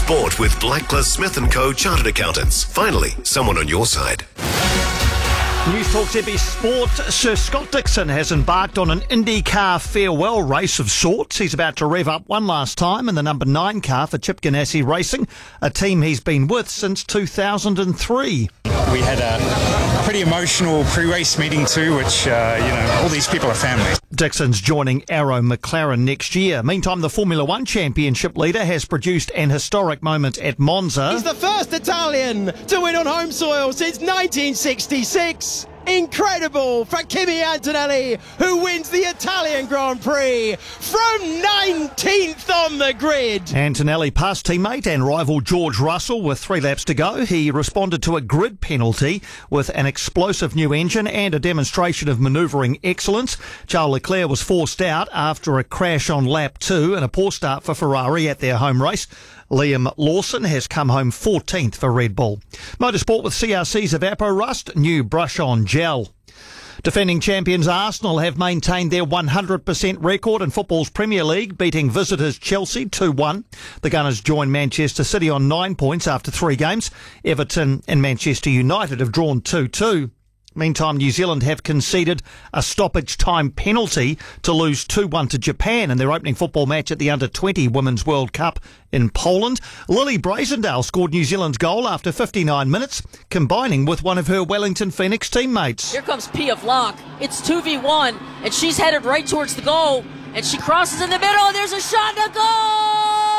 Sport with Blackcliff Smith & Co. Chartered Accountants. Finally, someone on your side. News Talk ZB Sport. Sir Scott Dixon has embarked on an IndyCar farewell race of sorts. He's about to rev up one last time in the number 9 car for Chip Ganassi Racing, a team he's been with since 2003. We had a pretty emotional pre-race meeting too, which, all these people are family. Dixon's joining Arrow McLaren next year. Meantime, the Formula One Championship leader has produced an historic moment at Monza. He's the first Italian to win on home soil since 1966. Incredible for Kimi Antonelli, who wins the Italian Grand Prix from 19th on the grid. Antonelli passed teammate and rival George Russell with 3 laps to go. He responded to a grid penalty with an explosive new engine and a demonstration of manoeuvring excellence. Charles Leclerc was forced out after a crash on lap 2 and a poor start for Ferrari at their home race. Liam Lawson has come home 14th for Red Bull. Motorsport with CRC's Evaporust, new brush-on gel. Defending champions Arsenal have maintained their 100% record in football's Premier League, beating visitors Chelsea 2-1. The Gunners join Manchester City on 9 points after 3 games. Everton and Manchester United have drawn 2-2. Meantime, New Zealand have conceded a stoppage time penalty to lose 2-1 to Japan in their opening football match at the Under-20 Women's World Cup in Poland. Lily Brazendale scored New Zealand's goal after 59 minutes, combining with one of her Wellington Phoenix teammates. Here comes Pia Vlock. It's 2v1, and she's headed right towards the goal, and she crosses in the middle, and there's a shot and a goal!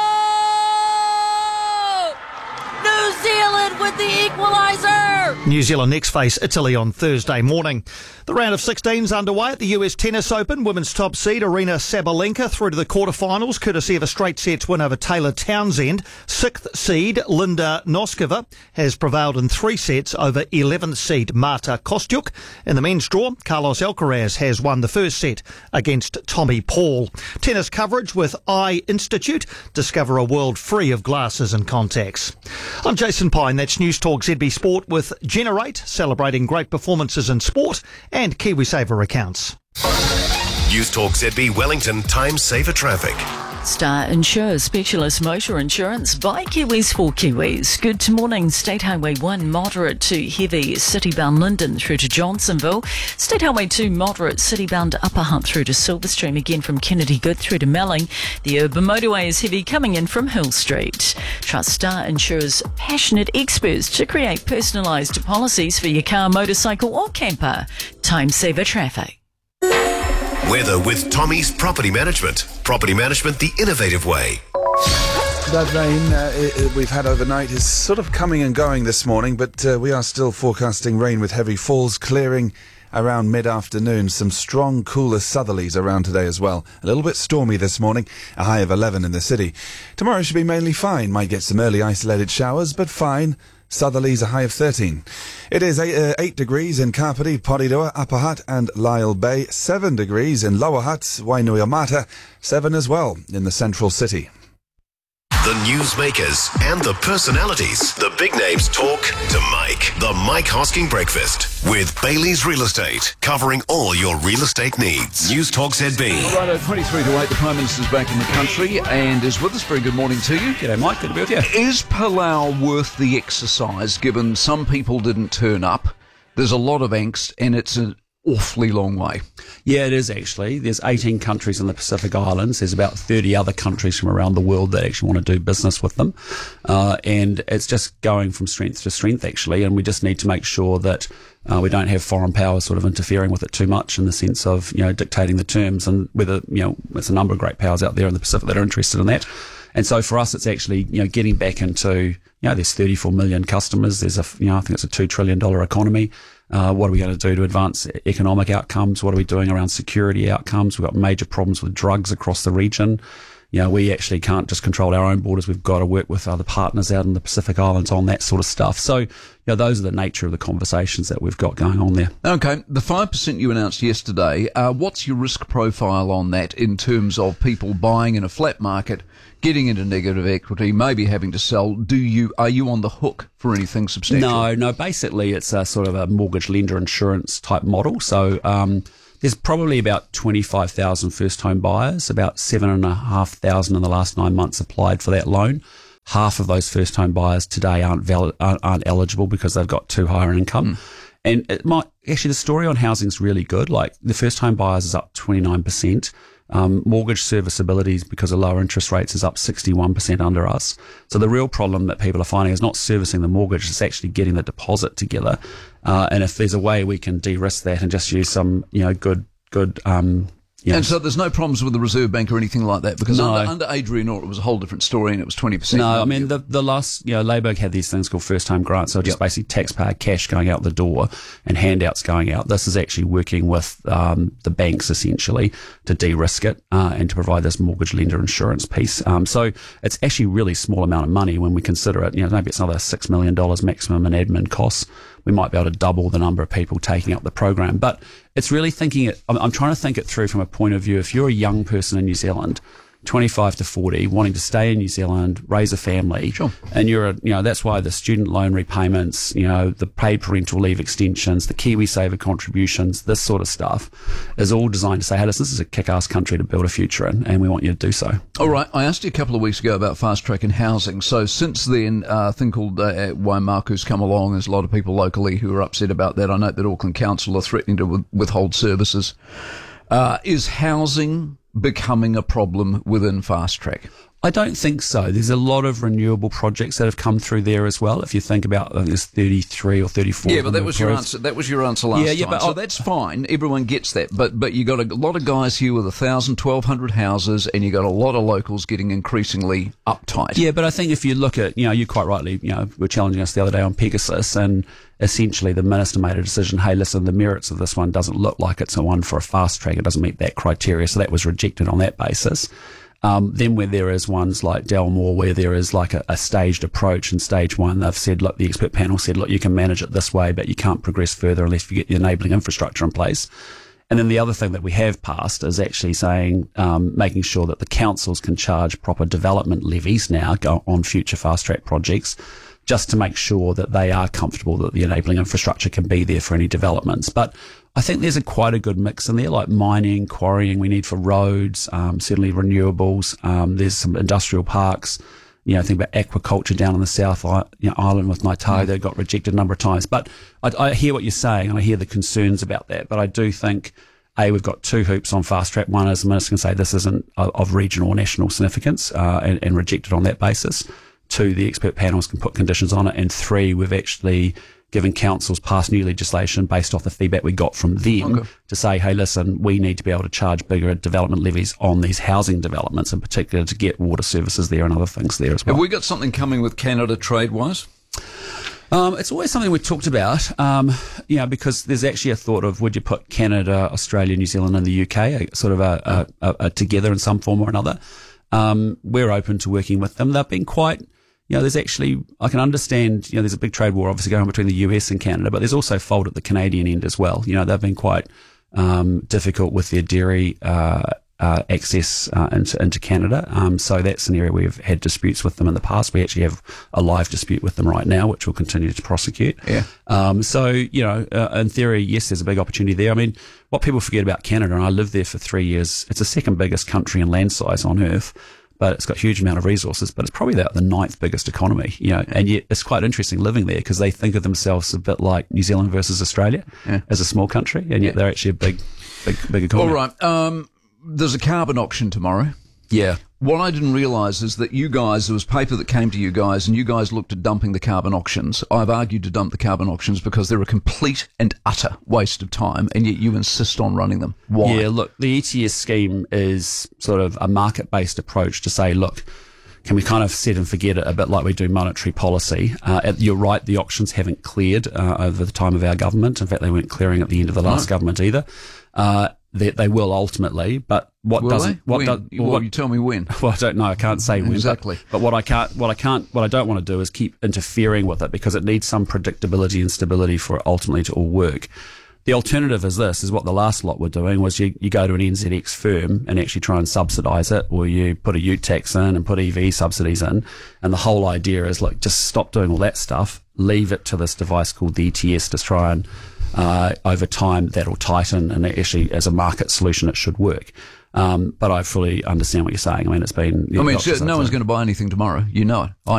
New Zealand with the equaliser! New Zealand next face Italy on Thursday morning. The round of 16's underway at the US Tennis Open. Women's top seed Arina Sabalenka through to the quarterfinals, courtesy of a straight sets win over Taylor Townsend. 6th seed Linda Noskova has prevailed in 3 sets over 11th seed Marta Kostyuk. In the men's draw, Carlos Alcaraz has won the first set against Tommy Paul. Tennis coverage with Eye Institute. Discover a world free of glasses and contacts. I'm Jason Pine. That's News Talk ZB Sport with Generate, celebrating great performances in sport, and KiwiSaver accounts. News Talk ZB Wellington, time saver traffic. Star Insure, specialist motor insurance by Kiwis for Kiwis. Good morning. State Highway 1 moderate to heavy citybound Linden through to Johnsonville. State Highway 2 moderate citybound Upper Hutt through to Silverstream, again from Kennedy Good through to Melling. The urban motorway is heavy coming in from Hill Street. Trust Star Insure's passionate experts to create personalised policies for your car, motorcycle or camper. Time saver traffic. Weather with Tommy's Property Management. Property management the innovative way. That rain we've had overnight is sort of coming and going this morning, but we are still forecasting rain with heavy falls clearing around mid-afternoon. Some strong, cooler southerlies around today as well. A little bit stormy this morning, a high of 11 in the city. Tomorrow should be mainly fine. Might get some early isolated showers, but fine. Southerlies a high of 13. It is 8 degrees in Kapiti, Porirua, Upper Hutt and Lyle Bay. 7 degrees in Lower Hutt, Wainuiomata. 7 as well in the central city. The newsmakers and the personalities. The big names talk to Mike. The Mike Hosking Breakfast with Bailey's Real Estate, covering all your real estate needs. News Talk ZB. Righto, 23 to 8, the Prime Minister's back in the country and is with us. Very good morning to you. G'day, Mike. Good to be with you. Is Palau worth the exercise, given some people didn't turn up? There's a lot of angst and it's an awfully long way. Yeah, it is actually. There's 18 countries in the Pacific Islands. There's about 30 other countries from around the world that actually want to do business with them. And it's just going from strength to strength, actually. And we just need to make sure that we don't have foreign powers sort of interfering with it too much in the sense of, dictating the terms, and whether, there's a number of great powers out there in the Pacific that are interested in that. And so for us, it's actually, getting back into, there's 34 million customers. There's I think it's a $2 trillion economy. What are we going to do to advance economic outcomes? What are we doing around security outcomes? We've got major problems with drugs across the region. We actually can't just control our own borders. We've got to work with other partners out in the Pacific Islands on that sort of stuff. So, those are the nature of the conversations that we've got going on there. Okay, the 5% you announced yesterday, what's your risk profile on that in terms of people buying in a flat market, getting into negative equity, maybe having to sell? Are you on the hook for anything substantial? No, basically it's a sort of a mortgage lender insurance type model. So, there's probably about 25,000 first home buyers, about 7,500 in the last 9 months applied for that loan. half of those first home buyers today aren't eligible because they've got too high an income. And the story on housing is really good. Like the first home buyers is up 29%. Mortgage serviceability because of lower interest rates is up 61% under us. So the real problem that people are finding is not servicing the mortgage, it's actually getting the deposit together. And if there's a way we can de-risk that and just use some, good and so there's no problems with the Reserve Bank or anything like that, because under Adrian Orr it was a whole different story and it was 20%. No, I mean the last Labor had these things called first home grants, so just basically taxpayer cash going out the door and handouts going out. This is actually working with the banks essentially to de-risk it and to provide this mortgage lender insurance piece. So it's actually a really small amount of money when we consider it. Maybe it's another $6 million maximum in admin costs. We might be able to double the number of people taking up the program. But it's really I'm trying to think it through from a point of view. If you're a young person in New Zealand, 25 to 40, wanting to stay in New Zealand, raise a family, and that's why the student loan repayments, the paid parental leave extensions, the KiwiSaver contributions, this sort of stuff is all designed to say, hey, listen, this is a kick-ass country to build a future in, and we want you to do so. All right. I asked you a couple of weeks ago about fast track and housing. So since then, a thing called Waimaku's come along. There's a lot of people locally who are upset about that. I know that Auckland Council are threatening to withhold services. Is housing becoming a problem within fast track? I don't think so. There's a lot of renewable projects that have come through there as well. If you think about, there's 33 or 34. Yeah, but that was your answer. That was your answer last time. But so that's fine. Everyone gets that. But you got a lot of guys here with 1,000, 1,200 houses, and you got a lot of locals getting increasingly uptight. Yeah, but I think if you look at, you quite rightly, were challenging us the other day on Pegasus, and essentially the minister made a decision, hey, listen, the merits of this one doesn't look like it's a one for a fast track. It doesn't meet that criteria. So that was rejected on that basis. Then where there is ones like Delmore, where there is like a staged approach, in stage one, they've said, look, the expert panel said, look, you can manage it this way, but you can't progress further unless you get the enabling infrastructure in place. And then the other thing that we have passed is actually saying, making sure that the councils can charge proper development levies now on future fast track projects, just to make sure that they are comfortable that the enabling infrastructure can be there for any developments. But I think there's quite a good mix in there, like mining, quarrying we need for roads, certainly renewables. There's some industrial parks. Think about aquaculture down in the South Island with Ngāi that got rejected a number of times. But I hear what you're saying, and I hear the concerns about that. But I do think, we've got two hoops on fast track. One is the minister can say this isn't of regional or national significance and reject it on that basis. Two, the expert panels can put conditions on it. And three, we've actually given councils passed new legislation based off the feedback we got from them to say, hey, listen, we need to be able to charge bigger development levies on these housing developments, in particular to get water services there and other things there as well. Have we got something coming with Canada trade-wise? It's always something we've talked about, because there's actually a thought of, would you put Canada, Australia, New Zealand and the UK sort of together in some form or another? We're open to working with them. They've been quite... there's actually, I can understand, there's a big trade war obviously going on between the US and Canada, but there's also fault at the Canadian end as well. They've been quite difficult with their dairy access into Canada. So that's an area we've had disputes with them in the past. We actually have a live dispute with them right now, which we'll continue to prosecute. Yeah. In theory, yes, there's a big opportunity there. I mean, what people forget about Canada, and I lived there for 3 years, it's the second biggest country in land size on earth. But it's got a huge amount of resources, but it's probably the 9th biggest economy, and yet it's quite interesting living there because they think of themselves a bit like New Zealand versus Australia as a small country, and yet they're actually a big economy. All right. There's a carbon auction tomorrow. Yeah. What I didn't realise is that you guys, there was paper that came to you guys and you guys looked at dumping the carbon auctions. I've argued to dump the carbon auctions because they're a complete and utter waste of time, and yet you insist on running them. Why? Yeah, look, the ETS scheme is sort of a market-based approach to say, look, can we kind of set and forget it a bit like we do monetary policy? You're right, the auctions haven't cleared over the time of our government. In fact, they weren't clearing at the end of the last government either. They will ultimately, but what will doesn't? They? What when? Well, you tell me when. Well, I don't know. I can't say when. Exactly. But what I don't want to do is keep interfering with it because it needs some predictability and stability for it ultimately to all work. The alternative is what the last lot were doing was you go to an NZX firm and actually try and subsidise it, or you put a ute tax in and put EV subsidies in, and the whole idea is, look, just stop doing all that stuff, leave it to this device called the ETS to try and over time that'll tighten, and actually as a market solution it should work. But I fully understand what you're saying. I mean, it's been... no one's going to buy anything tomorrow. You know it.